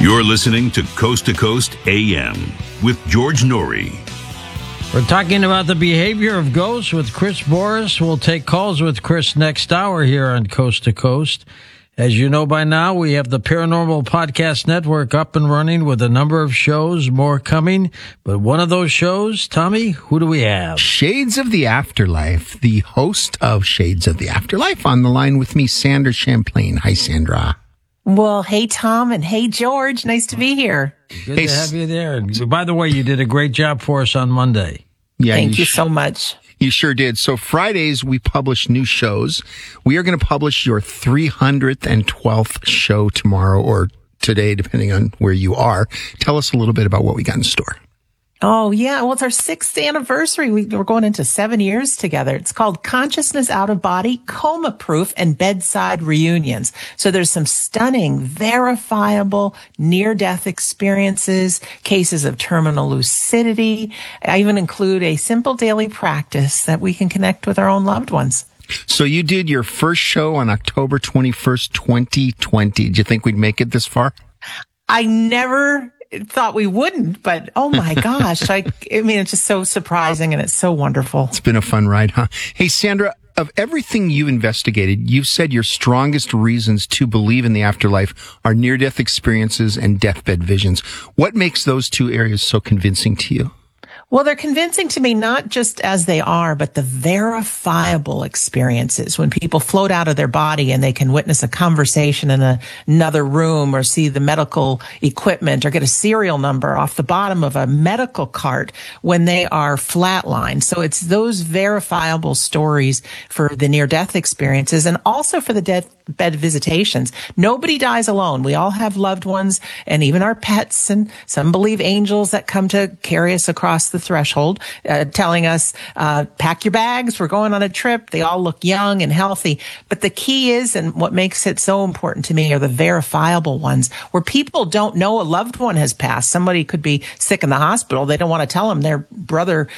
You're listening to Coast AM with George Noory. We're talking about the behavior of ghosts with Chris Boris. We'll take calls with Chris next hour here on Coast to Coast. As you know by now, we have the Paranormal Podcast Network up and running with a number of shows, more coming. But one of those shows, Tommy, who do we have? Shades of the Afterlife, the host of Shades of the Afterlife, on the line with me, Sandra Champlain. Hi, Sandra. Well, hey, Tom, and hey, George. Nice to be here. Good to have you there. And by the way, you did a great job for us on Monday. Yeah, Thank you so much. You sure did. So Fridays, we publish new shows. We are going to publish your 312th show tomorrow or today, depending on where you are. Tell us a little bit about what we got in store. Oh, yeah. Well, it's our 6th anniversary. We're going into 7 years together. It's called Consciousness Out of Body, Coma Proof, and Bedside Reunions. So there's some stunning, verifiable near-death experiences, cases of terminal lucidity. I even include a simple daily practice that we can connect with our own loved ones. So you did your first show on October 21st, 2020. Did you think we'd make it this far? I never thought we wouldn't, but oh my gosh. I mean, it's just so surprising and it's so wonderful. It's been a fun ride, huh? Hey, Sandra, of everything you investigated, you've said your strongest reasons to believe in the afterlife are near-death experiences and deathbed visions. What makes those two areas so convincing to you? Well, they're convincing to me not just as they are, but the verifiable experiences when people float out of their body and they can witness a conversation in another room or see the medical equipment or get a serial number off the bottom of a medical cart when they are flatlined. So it's those verifiable stories for the near-death experiences and also for the deathbed visitations. Nobody dies alone. We all have loved ones and even our pets, and some believe angels that come to carry us across the threshold, telling us, pack your bags, we're going on a trip. They all look young and healthy. But the key is, and what makes it so important to me, are the verifiable ones where people don't know a loved one has passed. Somebody could be sick in the hospital. They don't want to tell them their brother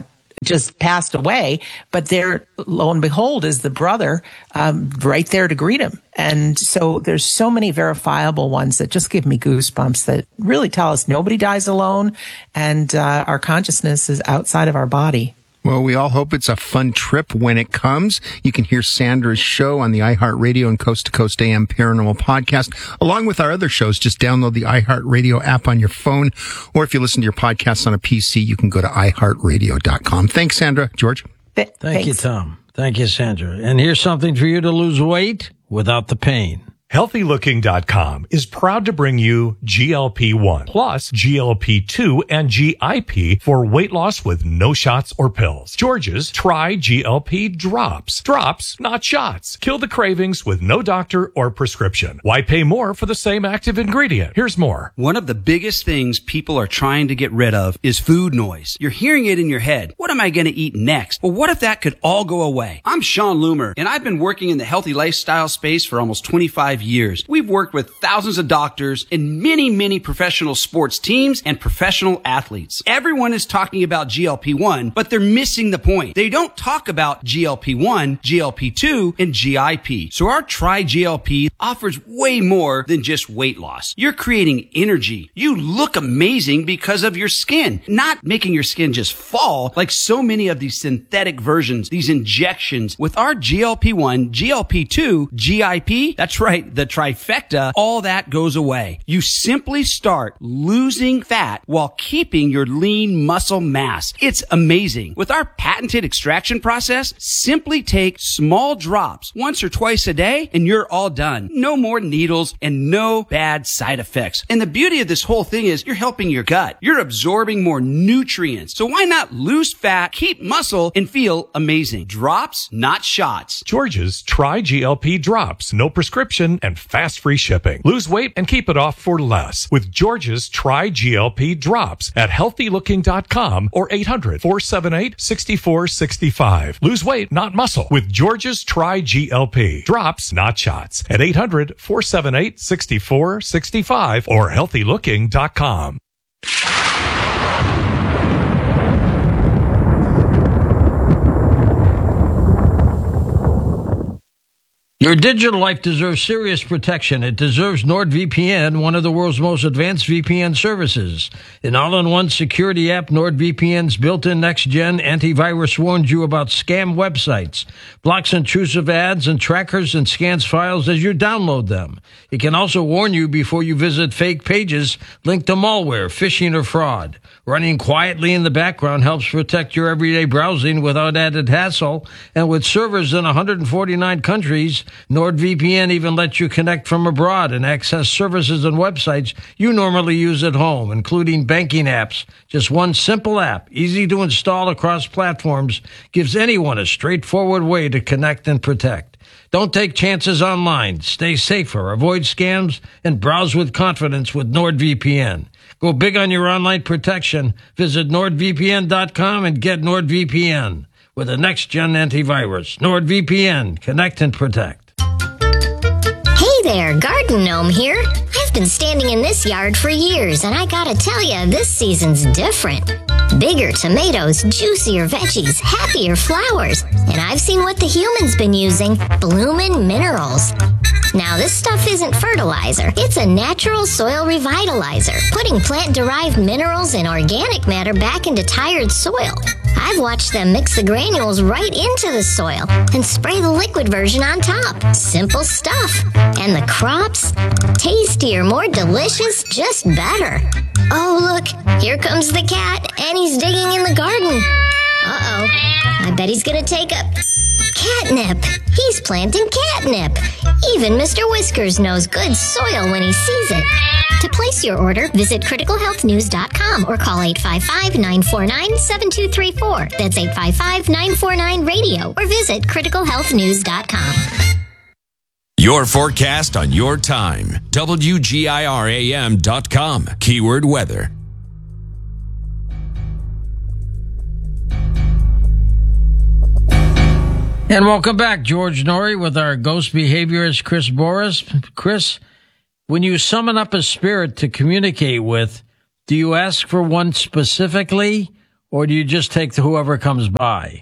just passed away, but there, lo and behold, is the brother right there to greet him. And so there's so many verifiable ones that just give me goosebumps that really tell us nobody dies alone and our consciousness is outside of our body. Well, we all hope it's a fun trip when it comes. You can hear Sandra's show on the iHeartRadio and Coast to Coast AM Paranormal Podcast, along with our other shows. Just download the iHeartRadio app on your phone, or if you listen to your podcasts on a PC, you can go to iHeartRadio.com. Thanks, Sandra. George? Thank you, Tom. Thank you, Sandra. And here's something for you to lose weight without the pain. HealthyLooking.com is proud to bring you GLP-1 plus GLP-2 and GIP for weight loss with no shots or pills. George's Try GLP Drops. Drops, not shots. Kill the cravings with no doctor or prescription. Why pay more for the same active ingredient? Here's more. One of the biggest things people are trying to get rid of is food noise. You're hearing it in your head. What am I going to eat next? Well, what if that could all go away? I'm Sean Loomer, and I've been working in the healthy lifestyle space for almost 25 years. We've worked with thousands of doctors and many professional sports teams and professional athletes. Everyone is talking about GLP-1, but they're missing the point. They don't talk about GLP-1, GLP-2, and GIP. So our Try GLP offers way more than just weight loss. You're creating energy. You look amazing because of your skin, not making your skin just fall like so many of these synthetic versions, these injections. With our GLP-1, GLP-2, GIP, that's right, the trifecta, all that goes away. You simply start losing fat while keeping your lean muscle mass. It's amazing. With our patented extraction process, simply take small drops once or twice a day and you're all done. No more needles and no bad side effects. And the beauty of this whole thing is you're helping your gut. You're absorbing more nutrients. So why not lose fat, keep muscle, and feel amazing? Drops, not shots. George's Try GLP Drops. No prescription and fast free shipping. Lose weight and keep it off for less with George's Try GLP Drops at healthylooking.com or 800-478-6465. Lose weight, not muscle with George's Try GLP Drops, not shots at 800-478-6465 or healthylooking.com. Your digital life deserves serious protection. It deserves NordVPN, one of the world's most advanced VPN services. An all-in-one security app, NordVPN's built-in next-gen antivirus warns you about scam websites, blocks intrusive ads and trackers, and scans files as you download them. It can also warn you before you visit fake pages linked to malware, phishing, or fraud. Running quietly in the background helps protect your everyday browsing without added hassle. And with servers in 149 countries, NordVPN even lets you connect from abroad and access services and websites you normally use at home, including banking apps. Just one simple app, easy to install across platforms, gives anyone a straightforward way to connect and protect. Don't take chances online. Stay safer, avoid scams, and browse with confidence with NordVPN. Go big on your online protection. Visit NordVPN.com and get NordVPN with a next-gen antivirus. NordVPN. Connect and protect. Hey there, Garden Gnome here. I've been standing in this yard for years, and I gotta tell you, this season's different. Bigger tomatoes, juicier veggies, happier flowers. And I've seen what the humans been using, Bloomin' Minerals. Now, this stuff isn't fertilizer. It's a natural soil revitalizer, putting plant-derived minerals and organic matter back into tired soil. I've watched them mix the granules right into the soil and spray the liquid version on top. Simple stuff. And the crops? Tastier, more delicious, just better. Oh, look, here comes the cat, and he's digging in the garden. Uh-oh, I bet he's gonna take a catnip. He's planting catnip. Even Mr. Whiskers knows good soil when he sees it. To place your order, visit criticalhealthnews.com or call 855-949-7234. That's 855-949-RADIO or visit criticalhealthnews.com. Your forecast on your time. WGIRAM.com. Keyword weather. And welcome back, George Noory, with our ghost behaviorist, Chris Boris. Chris, when you summon up a spirit to communicate with, do you ask for one specifically, or do you just take whoever comes by?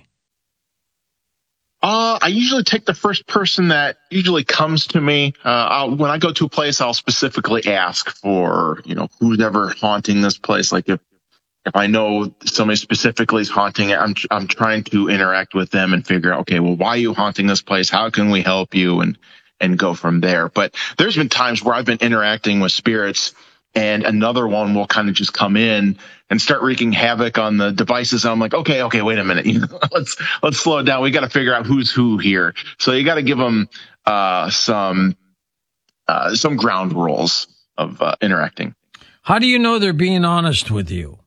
I usually take the first person that usually comes to me. When I go to a place, I'll specifically ask for, who's ever haunting this place. Like if I know somebody specifically is haunting it, I'm trying to interact with them and figure out, okay, well, why are you haunting this place? How can we help you? And go from there. But there's been times where I've been interacting with spirits and another one will kind of just come in and start wreaking havoc on the devices. And I'm like, okay, wait a minute. Let's slow it down. We got to figure out who's who here. So you got to give them some ground rules of interacting. How do you know they're being honest with you?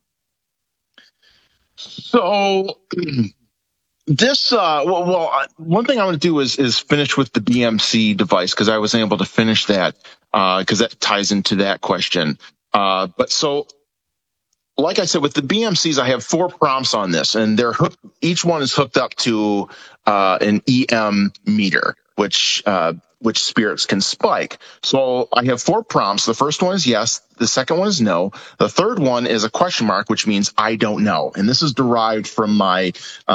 So this, one thing I want to do is finish with the BMC device because I was able to finish that because that ties into that question. But so, like I said, with the BMCs, I have 4 prompts on this, and they're each one is hooked up to an EM meter, which spirits can spike. So I have 4 prompts. The first one is yes. The second one is no. The third one is a question mark, which means I don't know. And this is derived from my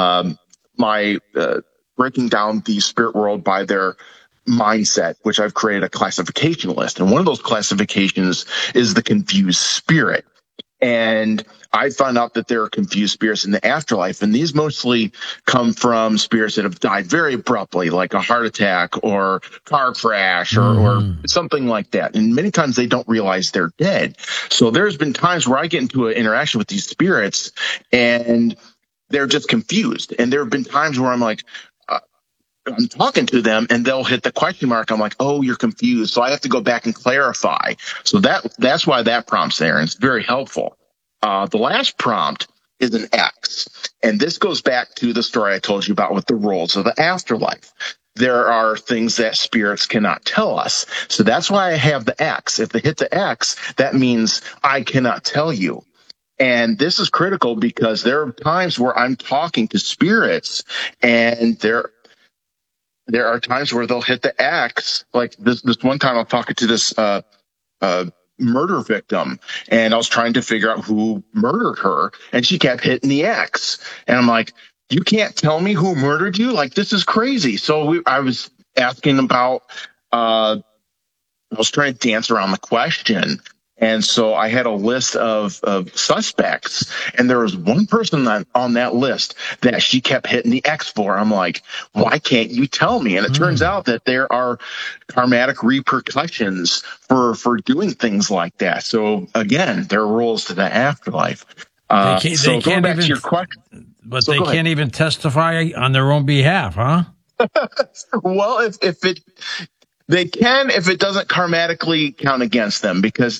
breaking down the spirit world by their mindset, which I've created a classification list. And one of those classifications is the confused spirit. And I found out that there are confused spirits in the afterlife, and these mostly come from spirits that have died very abruptly, like a heart attack or car crash or something like that. And many times they don't realize they're dead. So there's been times where I get into an interaction with these spirits and they're just confused. And there have been times where I'm like, I'm talking to them and they'll hit the question mark. I'm like, oh, you're confused. So I have to go back and clarify. So that's why that prompt's there, and it's very helpful. The last prompt is an X. And this goes back to the story I told you about with the rules of the afterlife. There are things that spirits cannot tell us. So that's why I have the X. If they hit the X, that means I cannot tell you. And this is critical because there are times where I'm talking to spirits and there are times where they'll hit the X. Like this one time I'm talking to this murder victim, and I was trying to figure out who murdered her, and she kept hitting the X. And I'm like, you can't tell me who murdered you? Like, this is crazy. So I was asking about, I was trying to dance around the question. And so I had a list of suspects, and there was one person on that list that she kept hitting the X for. I'm like, why can't you tell me? And it turns out that there are karmatic repercussions for doing things like that. So again, there are rules to the afterlife. So going back to your question. But they can't even testify on their own behalf, huh? Well, they can if it doesn't karmatically count against them, because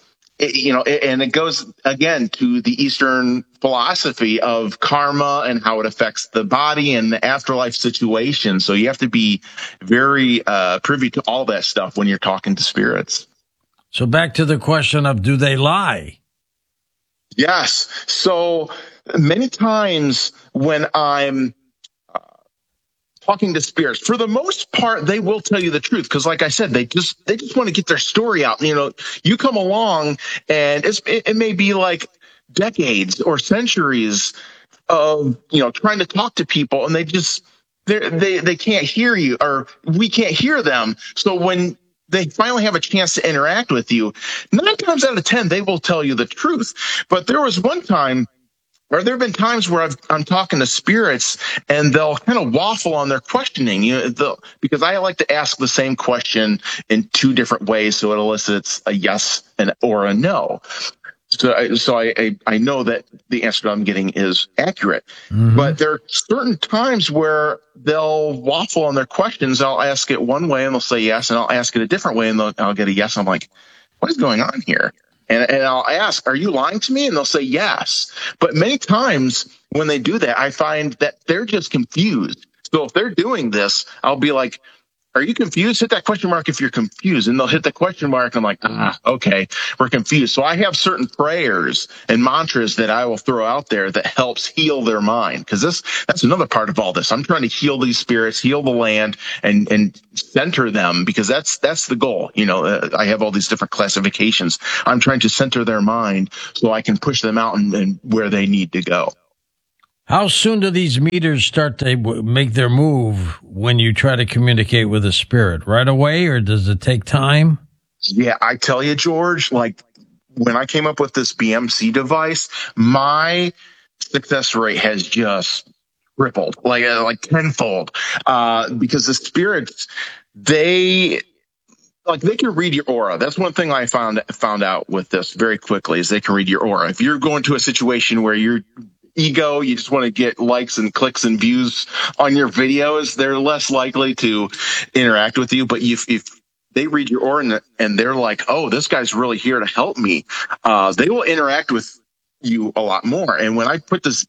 and it goes again to the Eastern philosophy of karma and how it affects the body and the afterlife situation. So you have to be very privy to all that stuff when you're talking to spirits. So back to the question of, do they lie? Yes. So many times when I'm talking to spirits, for the most part, they will tell you the truth. Because like I said, they just want to get their story out. You come along and it may be like decades or centuries of, trying to talk to people, and they can't hear you, or we can't hear them. So when they finally have a chance to interact with you, 9 times out of 10, they will tell you the truth. But there was one time, or there have been times where I'm talking to spirits and they'll kind of waffle on their questioning, because I like to ask the same question in 2 different ways, so it elicits a yes or a no. So I know that the answer that I'm getting is accurate. Mm-hmm. But there are certain times where they'll waffle on their questions. I'll ask it one way and they'll say yes, and I'll ask it a different way and I'll get a yes. I'm like, what is going on here? And I'll ask, are you lying to me? And they'll say yes. But many times when they do that, I find that they're just confused. So if they're doing this, I'll be like, are you confused? Hit that question mark if you're confused. And they'll hit the question mark. And I'm like, okay, we're confused. So I have certain prayers and mantras that I will throw out there that helps heal their mind. Because that's another part of all this. I'm trying to heal these spirits, heal the land, and center them, because that's the goal. I have all these different classifications. I'm trying to center their mind so I can push them out and where they need to go. How soon do these meters start to make their move when you try to communicate with a spirit? Right away, or does it take time? Yeah, I tell you, George, like when I came up with this BMC device, my success rate has just tripled, like tenfold, because the spirits, they can read your aura. That's one thing I found out with this very quickly, is they can read your aura. If you're going to a situation where you're ego, you just want to get likes and clicks and views on your videos, they're less likely to interact with you. But if they read your aura and they're like, oh, this guy's really here to help me, they will interact with you a lot more. And when I put this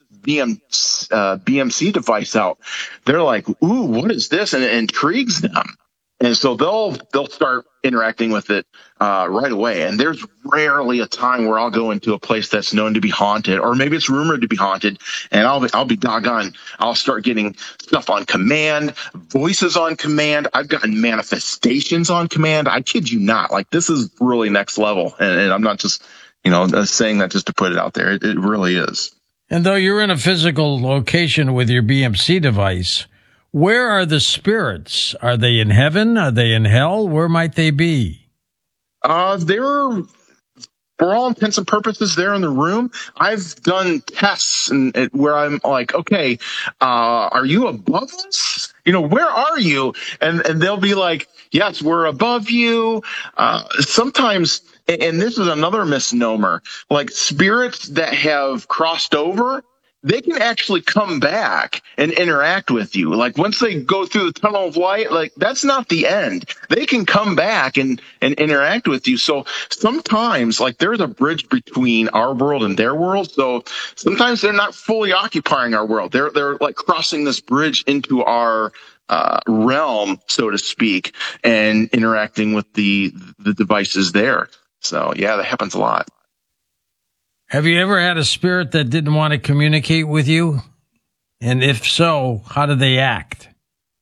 BMC device out, they're like, ooh, what is this? And it intrigues them. And so they'll start interacting with it right away. And there's rarely a time where I'll go into a place that's known to be haunted, or maybe it's rumored to be haunted, and I'll be doggone. I'll start getting stuff on command, voices on command. I've gotten manifestations on command. I kid you not. Like, this is really next level. And I'm not just, saying that just to put it out there. It really is. And though you're in a physical location with your BMC device, where are the spirits? Are they in heaven? Are they in hell? Where might they be? They're, for all intents and purposes, they're in the room. I've done tests where I'm like, okay, are you above us? Where are you? And they'll be like, yes, we're above you. Sometimes, and this is another misnomer, like spirits that have crossed over, they can actually come back and interact with you. Like, once they go through the tunnel of light, like, that's not the end. They can come back and interact with you. So sometimes, like, there's a bridge between our world and their world. So sometimes they're not fully occupying our world. They're like crossing this bridge into our realm, so to speak, and interacting with the devices there. So yeah, that happens a lot. Have you ever had a spirit that didn't want to communicate with you? And if so, how do they act?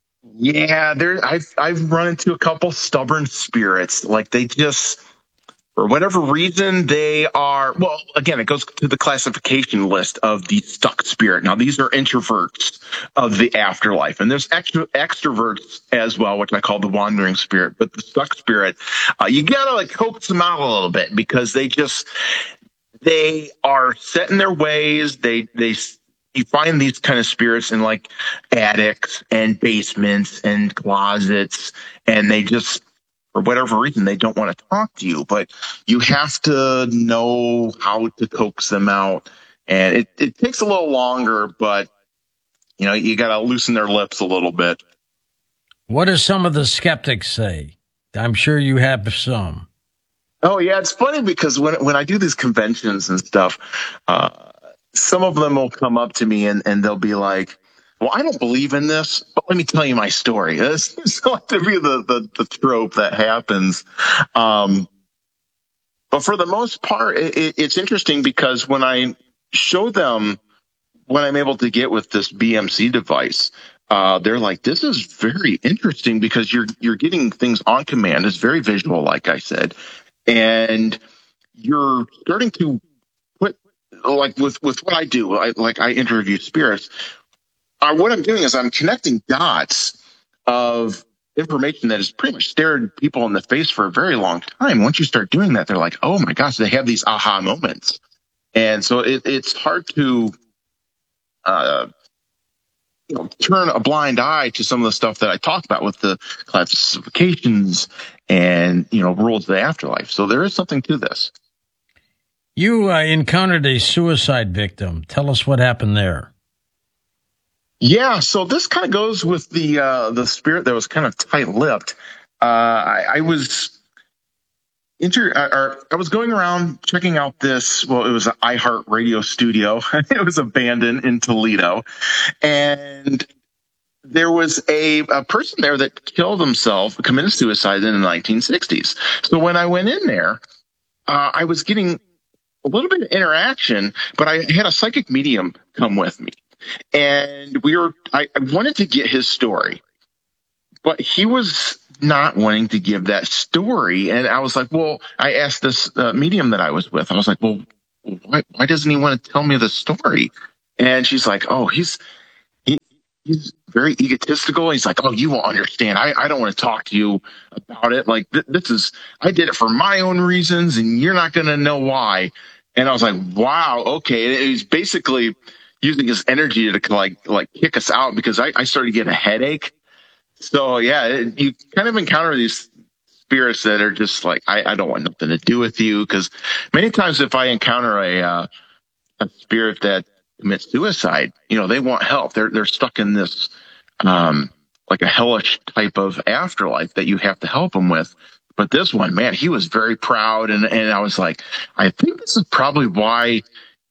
Yeah, I've run into a couple stubborn spirits. Like, they just, For whatever reason, they are, well, again, it goes to the classification list of the stuck spirit. Now, these are introverts of the afterlife, and there's extroverts as well, which I call the wandering spirit. But the stuck spirit, you gotta like coax them out a little bit because they are set in their ways. You find these kind of spirits in like attics and basements and closets, and they just, for whatever reason, they don't want to talk to you, but you have to know how to coax them out. And it takes a little longer, but you got to loosen their lips a little bit. What do some of the skeptics say? I'm sure you have some. Oh yeah. It's funny because when I do these conventions and stuff, some of them will come up to me and they'll be like, well, I don't believe in this, but let me tell you my story. This seems to be the trope that happens. But for the most part, it's interesting because when I show them what I'm able to get with this BMC device, they're like, this is very interesting because you're getting things on command. It's very visual, like I said. And you're starting to put, like with what I do, I interview spirits. What I'm doing is I'm connecting dots of information that has pretty much stared people in the face for a very long time. Once you start doing that, they're like, oh my gosh, they have these aha moments. And so it's hard to turn a blind eye to some of the stuff that I talk about with the classifications and, rules of the afterlife. So there is something to this. You encountered a suicide victim. Tell us what happened there. Yeah, so this kind of goes with the spirit that was kind of tight-lipped. I was going around checking out this. Well, it was an iHeart Radio studio. It was abandoned in Toledo, and there was a person there that killed himself, committed suicide in the 1960s. So when I went in there, I was getting a little bit of interaction, but I had a psychic medium come with me. And I wanted to get his story, but he was not wanting to give that story. And I was like, well, I asked this medium that I was with, I was like, well, why doesn't he want to tell me the story? And she's like, oh, he's very egotistical. He's like, oh, you won't understand. I don't want to talk to you about it. Like I did it for my own reasons and you're not going to know why. And I was like, wow. Okay. And he's basically using his energy to like kick us out because I started getting a headache. So yeah, you kind of encounter these spirits that are just like, I don't want nothing to do with you. Cause many times if I encounter a spirit that commits suicide, they want help. They're stuck in this, like a hellish type of afterlife that you have to help them with. But this one, man, he was very proud. And I was like, I think this is probably why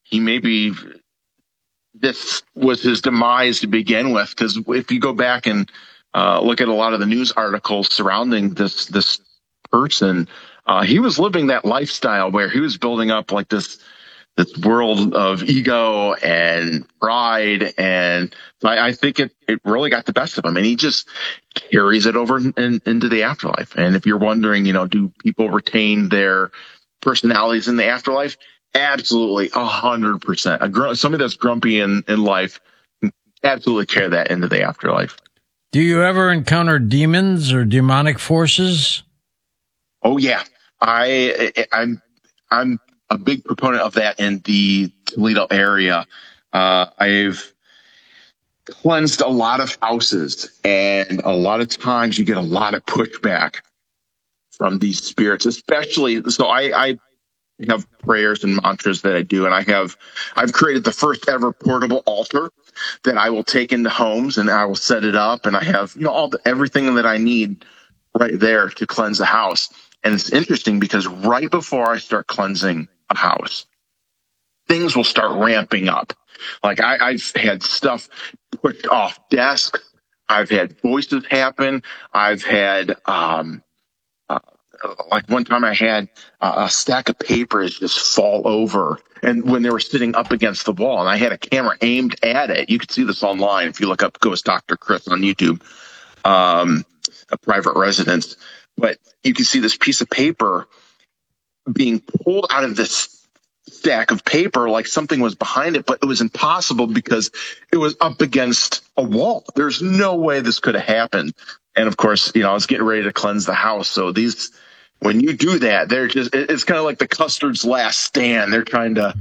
this was his demise to begin with, because if you go back and look at a lot of the news articles surrounding this person, he was living that lifestyle where he was building up like this world of ego and pride, and I think it really got the best of him, and he just carries it over into the afterlife. And if you're wondering, do people retain their personalities in the afterlife? Absolutely, 100%. Somebody that's grumpy in life absolutely carry that into the afterlife. Do you ever encounter demons or demonic forces? Oh yeah, I'm a big proponent of that in the Toledo area. I've cleansed a lot of houses, and a lot of times you get a lot of pushback from these spirits, especially. So I have prayers and mantras that I do, and I've created the first ever portable altar that I will take into homes, and I will set it up, and I have everything that I need right there to cleanse the house. And it's interesting because right before I start cleansing a house, things will start ramping up. Like I've had stuff pushed off desks. I've had voices happen. I've had like one time I had a stack of papers just fall over, and when they were sitting up against the wall, and I had a camera aimed at it. You can see this online if you look up Ghost Dr. Chris on YouTube, a private residence. But you can see this piece of paper being pulled out of this stack of paper like something was behind it, but it was impossible because it was up against a wall. There's no way this could have happened. And of course, I was getting ready to cleanse the house. So when you do that, it's kind of like the custard's last stand. They're trying to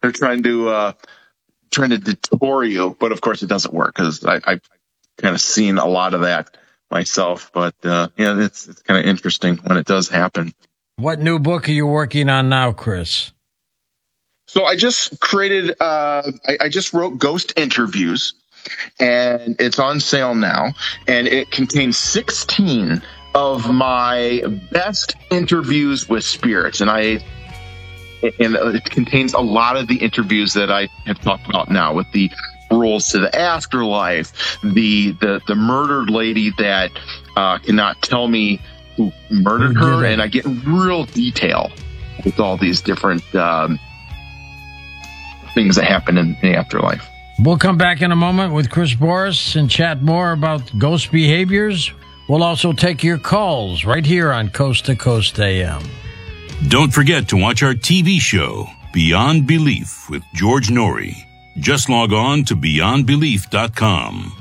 detour you, but of course it doesn't work because I've kind of seen a lot of that myself. But it's kind of interesting when it does happen. What new book are you working on now, Chris? So I just created, I just wrote Ghost Interviews, and it's on sale now, and it contains 16 of my best interviews with spirits, and it contains a lot of the interviews that I have talked about now, with the rules to the afterlife, the murdered lady that cannot tell me who murdered her, and I get real detail with all these different things that happen in the afterlife. We'll come back in a moment with Chris Boris and chat more about ghost behaviors. We'll also take your calls right here on Coast to Coast AM. Don't forget to watch our TV show, Beyond Belief with George Norrie. Just log on to beyondbelief.com.